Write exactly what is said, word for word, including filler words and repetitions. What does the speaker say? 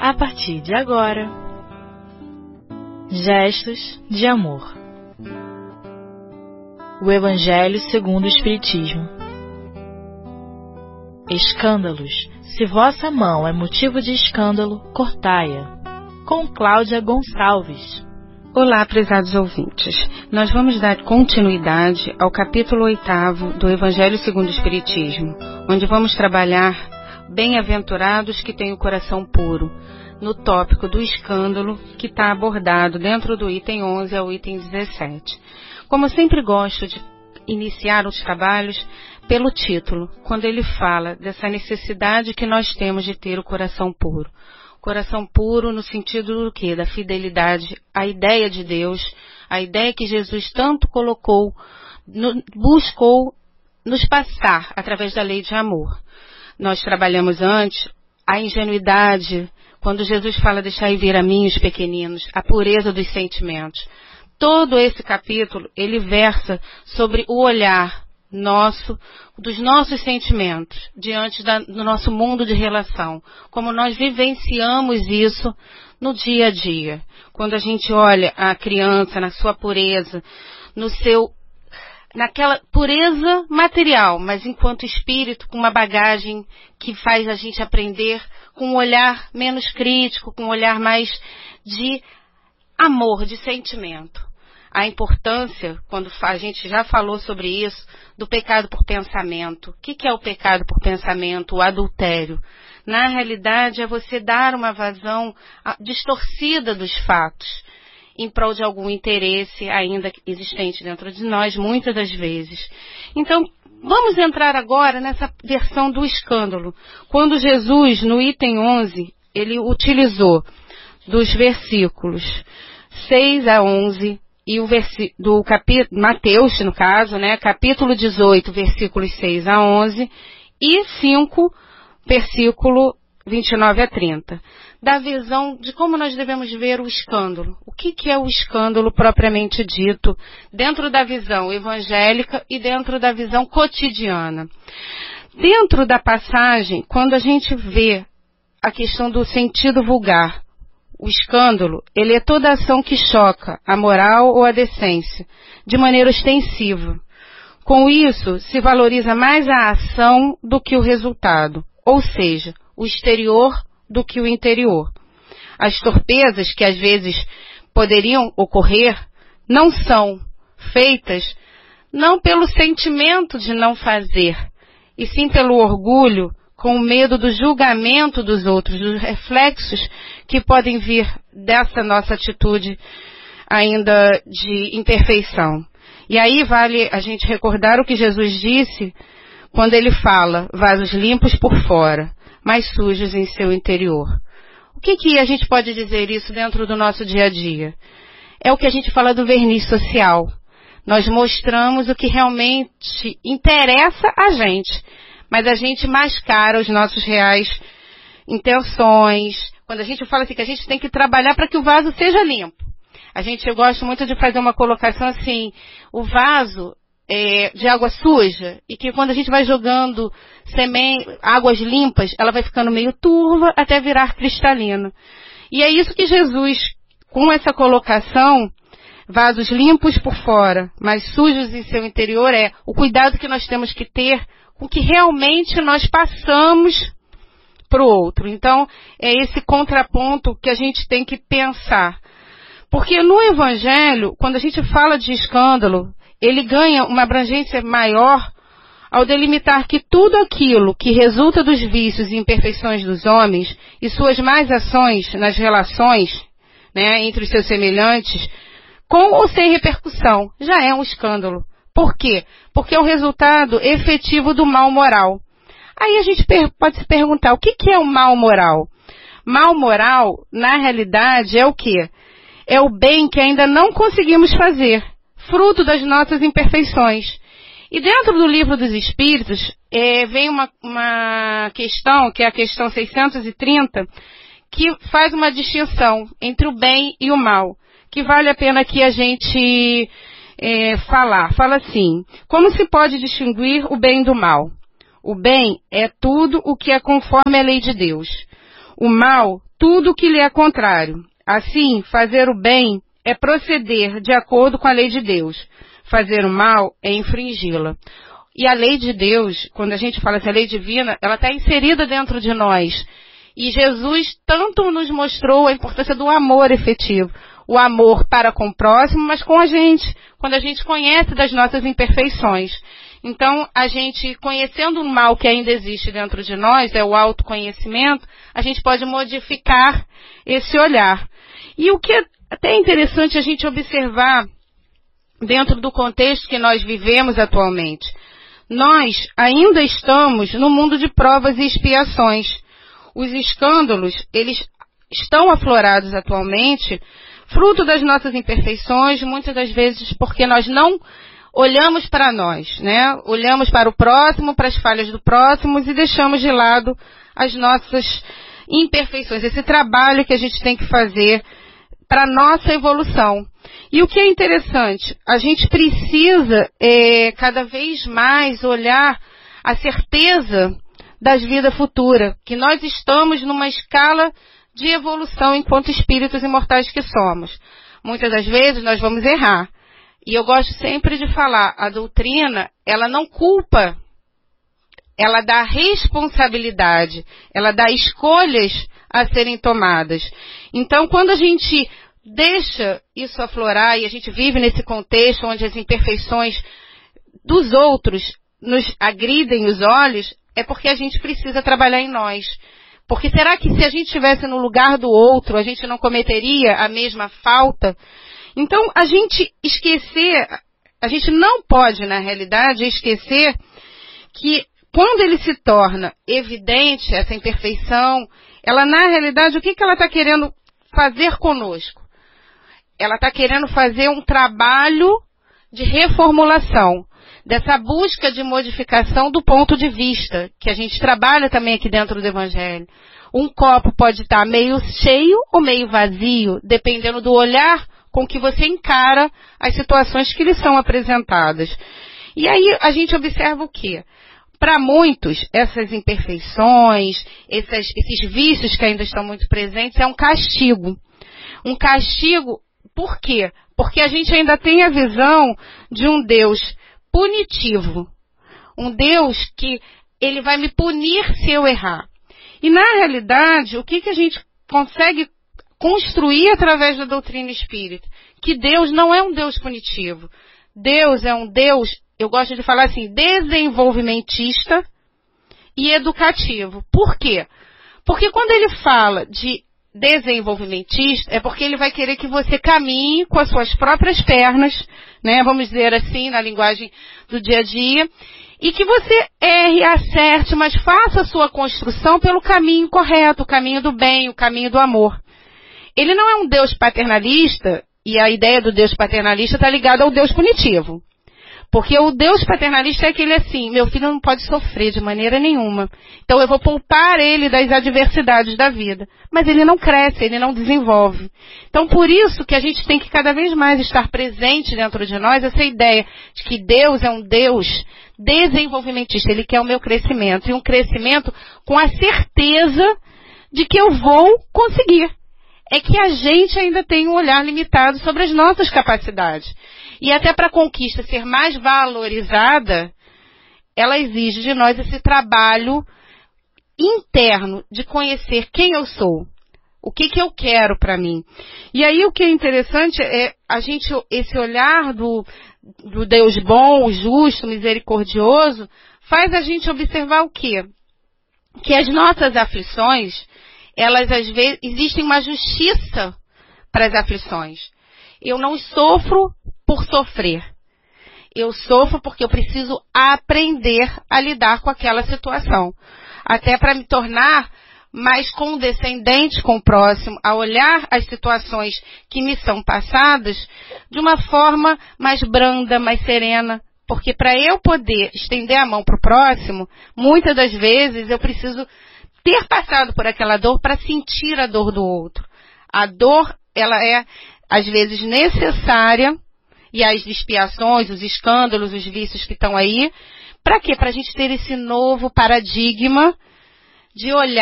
a partir de agora. Gestos de amor. O Evangelho segundo o Espiritismo. Escândalos. Se vossa mão é motivo de escândalo, cortai-a. Com Cláudia Gonçalves. Olá, prezados ouvintes. Nós vamos dar continuidade ao capítulo oitavo do Evangelho segundo o Espiritismo, onde vamos trabalhar bem-aventurados que têm o coração puro, no tópico do escândalo que está abordado dentro do item onze ao item dezessete. Como eu sempre gosto de iniciar os trabalhos pelo título, quando ele fala dessa necessidade que nós temos de ter o coração puro. Coração puro no sentido do quê? Da fidelidade à ideia de Deus, a ideia que Jesus tanto colocou, no, buscou nos passar através da lei de amor. Nós trabalhamos antes a ingenuidade, quando Jesus fala deixai vir a mim os pequeninos, a pureza dos sentimentos. Todo esse capítulo, ele versa sobre o olhar nosso, dos nossos sentimentos, diante da, do nosso mundo de relação, como nós vivenciamos isso no dia a dia. Quando a gente olha a criança na sua pureza, no seu, naquela pureza material, mas enquanto espírito, com uma bagagem que faz a gente aprender com um olhar menos crítico, com um olhar mais de amor, de sentimento. A importância, quando a gente já falou sobre isso, do pecado por pensamento. O que é o pecado por pensamento? O adultério. Na realidade, é você dar uma vazão distorcida dos fatos, em prol de algum interesse ainda existente dentro de nós, muitas das vezes. Então, vamos entrar agora nessa versão do escândalo. Quando Jesus, no item onze, ele utilizou dos versículos seis a onze, e o versículo do capítulo, Mateus, no caso, né, capítulo dezoito, versículos seis a onze, e cinco, versículo vinte e nove a trinta. Da visão de como nós devemos ver o escândalo. O que, que é o escândalo propriamente dito, dentro da visão evangélica e dentro da visão cotidiana. Dentro da passagem, quando a gente vê a questão do sentido vulgar, o escândalo, ele é toda ação que choca a moral ou a decência, de maneira ostensiva. Com isso, se valoriza mais a ação do que o resultado, ou seja, o exterior do que o interior. As torpezas que às vezes poderiam ocorrer não são feitas não pelo sentimento de não fazer, e sim pelo orgulho, com medo do julgamento dos outros, dos reflexos que podem vir dessa nossa atitude ainda de imperfeição. E aí vale a gente recordar o que Jesus disse quando ele fala, vasos limpos por fora, mas sujos em seu interior. O que que a gente pode dizer isso dentro do nosso dia a dia? É o que a gente fala do verniz social. Nós mostramos o que realmente interessa a gente, mas a gente mascara os nossos reais intenções. Quando a gente fala assim que a gente tem que trabalhar para que o vaso seja limpo. A gente, eu gosto muito de fazer uma colocação assim, o vaso é, de água suja, e que quando a gente vai jogando semente, águas limpas, ela vai ficando meio turva até virar cristalina. E é isso que Jesus, com essa colocação, vasos limpos por fora, mas sujos em seu interior, é o cuidado que nós temos que ter com que realmente nós passamos para o outro. Então, é esse contraponto que a gente tem que pensar. Porque no Evangelho, quando a gente fala de escândalo, ele ganha uma abrangência maior ao delimitar que tudo aquilo que resulta dos vícios e imperfeições dos homens e suas más ações nas relações, né, entre os seus semelhantes, com ou sem repercussão, já é um escândalo. Por quê? Porque é o resultado efetivo do mal moral. Aí a gente pode se perguntar, o que é o mal moral? Mal moral, na realidade, é o quê? É o bem que ainda não conseguimos fazer, fruto das nossas imperfeições. E dentro do Livro dos Espíritos, é, vem uma, uma questão, que é a questão seiscentos e trinta, que faz uma distinção entre o bem e o mal, que vale a pena que a gente é, falar. Fala assim, como se pode distinguir o bem do mal? O bem é tudo o que é conforme a lei de Deus. o mal tudo o que lhe é contrário. Assim, fazer o bem é proceder de acordo com a lei de Deus. Fazer o mal é infringi-la. E a lei de Deus, quando a gente fala assim, a lei divina, ela está inserida dentro de nós. E Jesus tanto nos mostrou a importância do amor efetivo. O amor para com o próximo, mas com a gente. Quando a gente conhece das nossas imperfeições. Então, a gente, conhecendo o mal que ainda existe dentro de nós, é o autoconhecimento, a gente pode modificar esse olhar. E o que é até interessante a gente observar dentro do contexto que nós vivemos atualmente. Nós ainda estamos no mundo de provas e expiações. Os escândalos, eles estão aflorados atualmente, fruto das nossas imperfeições, muitas das vezes porque nós não olhamos para nós, né? Olhamos para o próximo, para as falhas do próximo e deixamos de lado as nossas imperfeições. Esse trabalho que a gente tem que fazer para a nossa evolução. E o que é interessante, a gente precisa é, cada vez mais olhar a certeza das vidas futuras, que nós estamos numa escala de evolução enquanto espíritos imortais que somos. Muitas das vezes nós vamos errar. E eu gosto sempre de falar, a doutrina, ela não culpa, ela dá responsabilidade, ela dá escolhas a serem tomadas. Então, quando a gente deixa isso aflorar e a gente vive nesse contexto onde as imperfeições dos outros nos agridem os olhos, é porque a gente precisa trabalhar em nós. Porque será que se a gente estivesse no lugar do outro, a gente não cometeria a mesma falta? Então, a gente esquecer, a gente não pode, na realidade, esquecer que quando ele se torna evidente, essa imperfeição, ela, na realidade, o que, que ela está querendo fazer conosco? Ela está querendo fazer um trabalho de reformulação, dessa busca de modificação do ponto de vista, que a gente trabalha também aqui dentro do Evangelho. Um copo pode estar meio cheio ou meio vazio, dependendo do olhar com que você encara as situações que lhe são apresentadas. E aí a gente observa o quê? Para muitos, essas imperfeições, essas, esses vícios que ainda estão muito presentes, é um castigo. Um castigo, por quê? Porque a gente ainda tem a visão de um Deus punitivo. Um Deus que ele vai me punir se eu errar. E na realidade, o que, que a gente consegue construir através da doutrina espírita? Que Deus não é um Deus punitivo. Deus é um Deus, eu gosto de falar assim, desenvolvimentista e educativo. Por quê? Porque quando ele fala de desenvolvimentista, é porque ele vai querer que você caminhe com as suas próprias pernas, né? Vamos dizer assim, na linguagem do dia a dia, e que você erre, acerte, mas faça a sua construção pelo caminho correto, o caminho do bem, o caminho do amor. Ele não é um Deus paternalista, e a ideia do Deus paternalista está ligada ao Deus punitivo. Porque o Deus paternalista é aquele assim, meu filho não pode sofrer de maneira nenhuma. Então eu vou poupar ele das adversidades da vida. Mas ele não cresce, ele não desenvolve. Então por isso que a gente tem que cada vez mais estar presente dentro de nós essa ideia de que Deus é um Deus desenvolvimentista. Ele quer o meu crescimento. E um crescimento com a certeza de que eu vou conseguir. É que a gente ainda tem um olhar limitado sobre as nossas capacidades. E até para a conquista ser mais valorizada, ela exige de nós esse trabalho interno de conhecer quem eu sou, o que, que eu quero para mim. E aí o que é interessante é a gente, esse olhar do, do Deus bom, justo, misericordioso, faz a gente observar o quê? Que as nossas aflições, elas às vezes, existem uma justiça para as aflições. Eu não sofro por sofrer. Eu sofro porque eu preciso aprender a lidar com aquela situação. Até para me tornar mais condescendente com o próximo, a olhar as situações que me são passadas de uma forma mais branda, mais serena. Porque para eu poder estender a mão para o próximo, muitas das vezes eu preciso ter passado por aquela dor para sentir a dor do outro. A dor, ela é, às vezes, necessária, e as expiações, os escândalos, os vícios que estão aí, para quê? Para a gente ter esse novo paradigma de olhar